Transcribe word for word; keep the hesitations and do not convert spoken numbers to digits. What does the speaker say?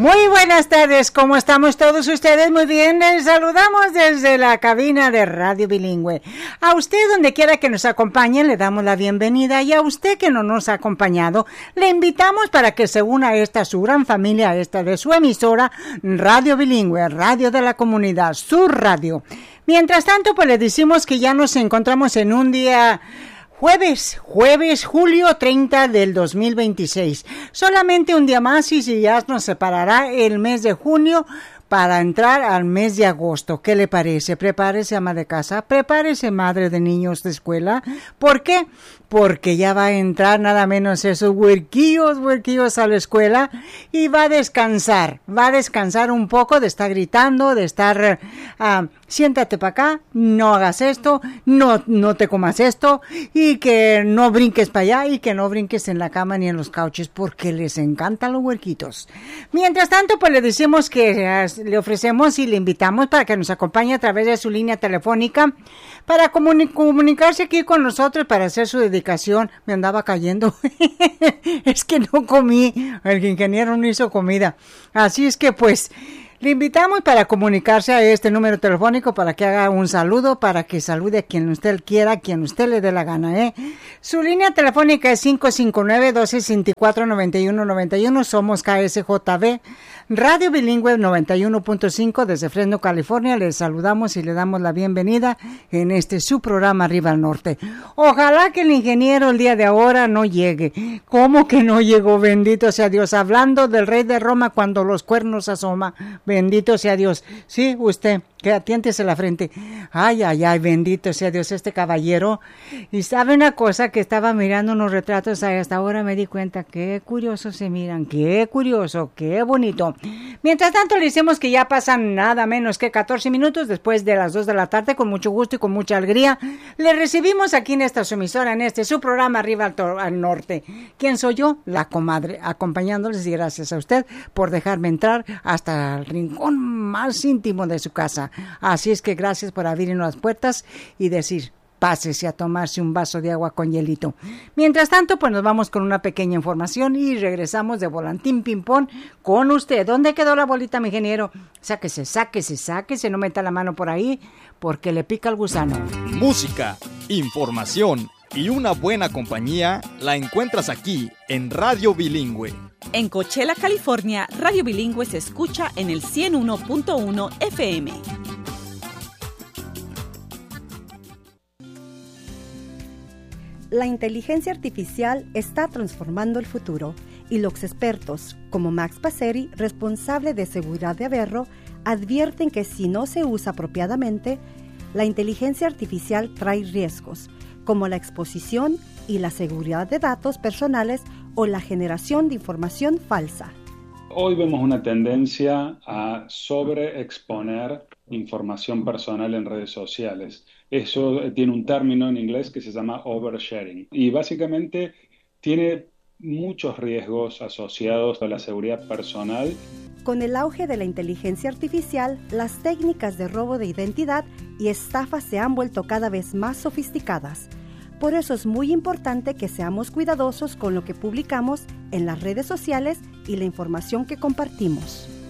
Muy buenas tardes, ¿cómo estamos todos ustedes? Muy bien, les saludamos desde la cabina de Radio Bilingüe. A usted, donde quiera que nos acompañe, le damos la bienvenida, y a usted que no nos ha acompañado, le invitamos para que se una a esta su gran familia, esta de su emisora, Radio Bilingüe, Radio de la Comunidad, su radio. Mientras tanto, pues le decimos que ya nos encontramos en un día... Jueves, jueves, julio treinta del dos mil veintiséis. Solamente un día más y ya nos separará el mes de junio para entrar al mes de agosto. ¿Qué le parece? Prepárese, ama de casa, prepárese, madre de niños de escuela. ¿Por qué? Porque ya va a entrar nada menos esos huerquillos, huerquillos a la escuela y va a descansar, va a descansar un poco de estar gritando, de estar, uh, siéntate para acá, no hagas esto, no, no te comas esto y que no brinques para allá y que no brinques en la cama ni en los couches porque les encantan los huerquitos. Mientras tanto, pues le decimos que uh, le ofrecemos y le invitamos para que nos acompañe a través de su línea telefónica para comuni- comunicarse aquí con nosotros para hacer su dedicación. Me andaba cayendo. Es que no comí. El ingeniero no hizo comida. Así es que pues le invitamos para comunicarse a este número telefónico para que haga un saludo, para que salude a quien usted quiera, a quien usted le dé la gana, ¿eh? Su línea telefónica es cinco cinco nueve, dos seis cuatro, nueve uno nueve uno. Somos K S J B, Radio Bilingüe noventa y uno punto cinco desde Fresno, California. Les saludamos y le damos la bienvenida en este su programa Arriba al Norte. Ojalá que el ingeniero el día de ahora no llegue. ¿Cómo que no llegó? Bendito sea Dios. Hablando del rey de Roma cuando los cuernos asoma. Bendito sea Dios. Sí, usted, que atiéntese la frente. Ay, ay, ay, bendito sea Dios, este caballero. Y sabe una cosa, que estaba mirando unos retratos, hasta ahora me di cuenta, qué curioso se miran, qué curioso, qué bonito. Mientras tanto, le decimos que ya pasan nada menos que catorce minutos después de las dos de la tarde, con mucho gusto y con mucha alegría. Le recibimos aquí en esta su emisora, en este su programa Arriba al, to- al Norte. ¿Quién soy yo? La comadre, acompañándoles, y gracias a usted por dejarme entrar hasta el rincón más íntimo de su casa. Así es que gracias por abrirnos las puertas y decir, pásese a tomarse un vaso de agua con hielito. Mientras tanto, pues nos vamos con una pequeña información y regresamos de volantín ping-pong con usted. ¿Dónde quedó la bolita, mi ingeniero? Sáquese, sáquese, sáquese, no meta la mano por ahí porque le pica el gusano. Música, información y una buena compañía la encuentras aquí en Radio Bilingüe. En Coachella, California, Radio Bilingüe se escucha en el ciento uno punto uno F M. La inteligencia artificial está transformando el futuro y los expertos, como Max Passeri, responsable de seguridad de Averro, advierten que si no se usa apropiadamente, la inteligencia artificial trae riesgos, como la exposición y la seguridad de datos personales o la generación de información falsa. Hoy vemos una tendencia a sobreexponer información personal en redes sociales. Eso tiene un término en inglés que se llama oversharing y básicamente tiene muchos riesgos asociados a la seguridad personal. Con el auge de la inteligencia artificial, las técnicas de robo de identidad y estafas se han vuelto cada vez más sofisticadas. Por eso es muy importante que seamos cuidadosos con lo que publicamos en las redes sociales y la información que compartimos.